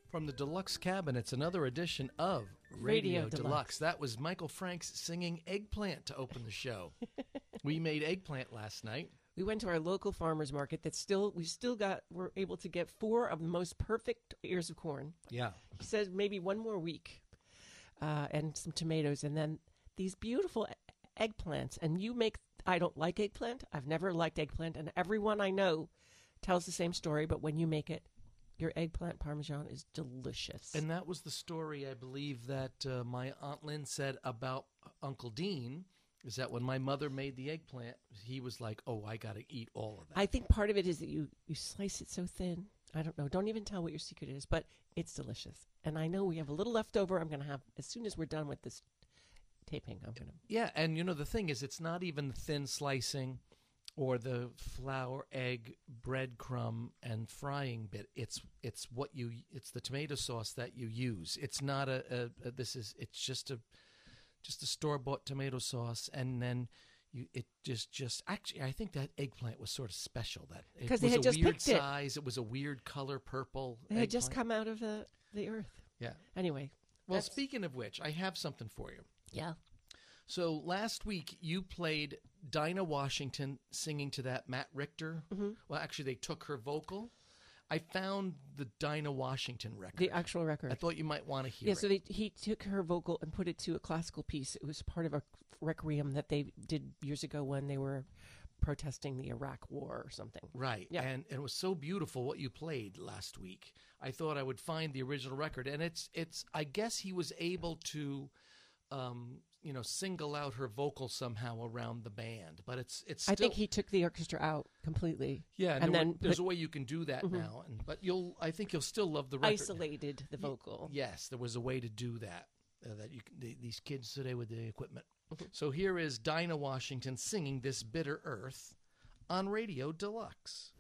From the Deluxe Cabinets, another edition of Radio Deluxe. That was Michael Franks singing Eggplant to open the show. We made eggplant last night. We went to our local farmer's market we're able to get 4 of the most perfect ears of corn. Yeah. He says maybe one more week and some tomatoes and then these beautiful eggplants. And I don't like eggplant. I've never liked eggplant. And everyone I know tells the same story. But when you make it, your eggplant parmesan is delicious. And that was the story, I believe, that my Aunt Lynn said about Uncle Dean, is that when my mother made the eggplant, he was like, oh, I got to eat all of that. I think part of it is that you slice it so thin. I don't know. Don't even tell what your secret is, but it's delicious. And I know we have a little left over. I'm going to have, as soon as we're done with this taping, I'm going to. Yeah, and the thing is, it's not even thin slicing or the flour, egg, breadcrumb, and frying bit. It's the tomato sauce that you use. It's not it's just a store-bought tomato sauce, and then actually I think that eggplant was sort of special. That because they had just picked it. It was a weird size. It was a weird color, purple. It had just come out of the earth. Yeah. Anyway. Well, speaking of which, I have something for you. Yeah. So last week you played Dinah Washington singing to that Matt Richter. Mm-hmm. Well, actually, they took her vocal. I found the Dinah Washington record. The actual record. I thought you might want to hear it. Yeah, so he took her vocal and put it to a classical piece. It was part of a requiem that they did years ago when they were protesting the Iraq War or something. Right. Yeah. And it was so beautiful what you played last week. I thought I would find the original record. And it's I guess he was able to single out her vocal somehow around the band, but it's still, I think he took the orchestra out completely. Yeah, and there's a way you can do that now, but I think you'll still love the record. Isolated the vocal. Yes, there was a way to do that. That these kids today with the equipment. So here is Dinah Washington singing "This Bitter Earth" on Radio Deluxe.